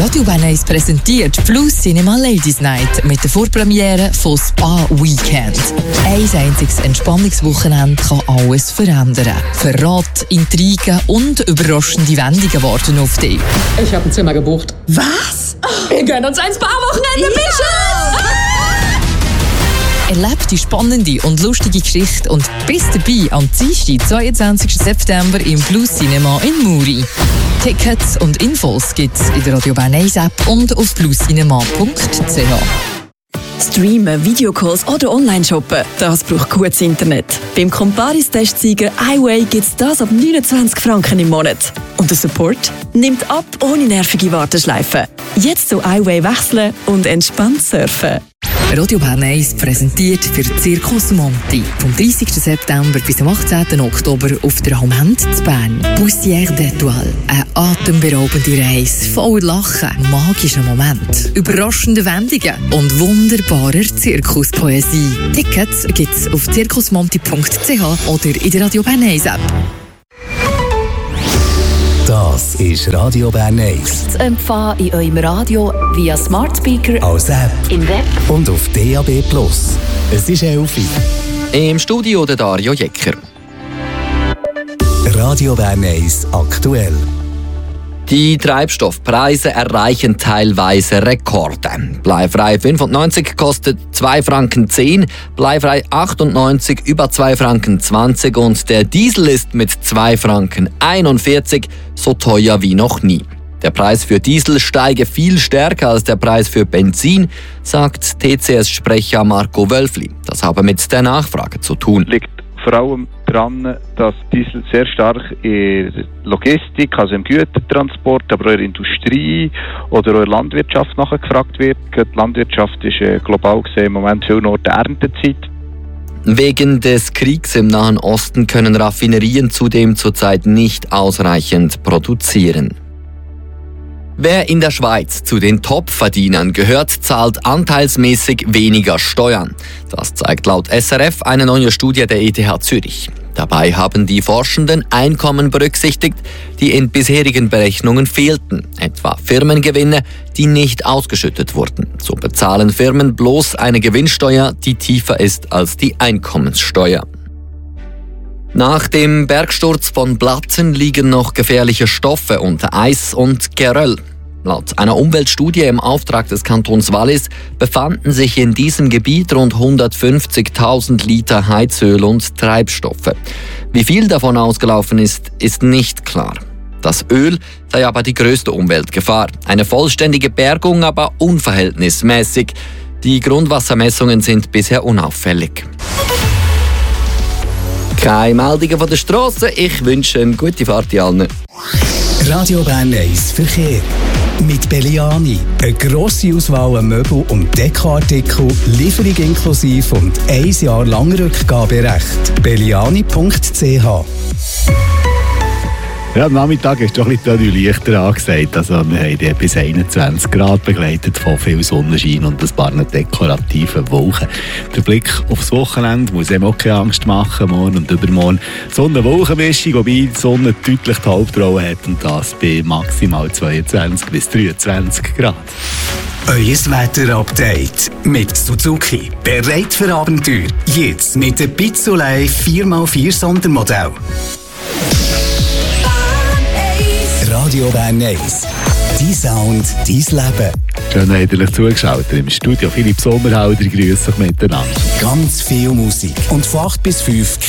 Radio Bern 1 präsentiert Plus Cinema Ladies Night mit der Vorpremiere von Spa Weekend. Ein einziges Entspannungswochenende kann alles verändern. Verrat, Intrigen und überraschende Wendungen warten auf dich. Ich habe ein Zimmer gebucht. Was? Wir gönnen uns ein Spa-Wochenende, bitte! Erlebt die spannende und lustige Geschichte und bist dabei am Dienstag, 22. September im Plus Cinema in Muri. Tickets und Infos gibt's in der Radio Bern 1 App und auf pluscinema.ch. Streamen, Videocalls oder Online-Shoppen, das braucht gutes Internet. Beim Comparis-Testsieger iWay gibt's das ab 29 Franken im Monat. Und der Support nimmt ab ohne nervige Warteschleifen. Jetzt zu iWay wechseln und entspannt surfen. Radio Bern 1 präsentiert für Circus Monti vom 30. September bis am 18. Oktober auf der Moment zu Bern. Poussière d'Étoile, eine atemberaubende Reise voller Lachen, magischer Moment, überraschende Wendungen und wunderbarer Zirkuspoesie. Tickets gibt's auf circusmonti.ch oder in der Radio Bern 1 App. Das ist Radio Bern 1. Zu empfangen in eurem Radio via Smart Speaker, als App im Web und auf DAB+. Es ist 11 Uhr. Im Studio der Dario Jecker. Radio Bern 1 aktuell. Die Treibstoffpreise erreichen teilweise Rekorde. Bleifrei 95 kostet 2,10 Franken, bleifrei 98 über 2,20 Franken und der Diesel ist mit 2,41 Franken so teuer wie noch nie. Der Preis für Diesel steige viel stärker als der Preis für Benzin, sagt TCS-Sprecher Marco Wölfli. Das habe mit der Nachfrage zu tun. Liegt vor allem daran, dass Diesel sehr stark in der Logistik, also im Gütertransport, aber auch in der Industrie oder auch in der Landwirtschaft nachgefragt wird. Die Landwirtschaft ist global gesehen im Moment viel nur die Erntezeit. Wegen des Kriegs im Nahen Osten können Raffinerien zudem zurzeit nicht ausreichend produzieren. Wer in der Schweiz zu den Top-Verdienern gehört, zahlt anteilsmäßig weniger Steuern. Das zeigt laut SRF eine neue Studie der ETH Zürich. Dabei haben die Forschenden Einkommen berücksichtigt, die in bisherigen Berechnungen fehlten, etwa Firmengewinne, die nicht ausgeschüttet wurden. So bezahlen Firmen bloß eine Gewinnsteuer, die tiefer ist als die Einkommenssteuer. Nach dem Bergsturz von Blatten liegen noch gefährliche Stoffe unter Eis und Geröll. Laut einer Umweltstudie im Auftrag des Kantons Wallis befanden sich in diesem Gebiet rund 150.000 Liter Heizöl und Treibstoffe. Wie viel davon ausgelaufen ist, ist nicht klar. Das Öl sei aber die größte Umweltgefahr. Eine vollständige Bergung aber unverhältnismäßig. Die Grundwassermessungen sind bisher unauffällig. Keine Meldungen von der Strasse. Ich wünsche eine gute Fahrt allen. Radio Bern 1 Verkehr. Mit Belliani. Eine grosse Auswahl an Möbel- und Dekoartikel, Lieferung inklusive und 1 Jahr lang Rückgaberecht. Belliani.ch. Ja, am Nachmittag ist doch ein bisschen leichter angesagt. Also wir haben bis 21 Grad begleitet von viel Sonnenschein und ein paar dekorativen Wolken. Der Blick aufs Wochenende muss eben auch keine Angst machen. Morgen und übermorgen Sonne-Wolkenmischung, wobei die Sonne deutlich die Hauptrolle hat und das bei maximal 22 bis 23 Grad. Euer Wetter-Update mit Suzuki. Bereit für Abenteuer. Jetzt mit dem Pizzolei 4x4 Sondermodell. Radio Bern 1. Dein Sound, dein Leben. Schön, habt ihr euch zugeschaut. Im Studio Philipp Sommerhalder, grüß euch miteinander. Ganz viel Musik. Und von 8 bis 5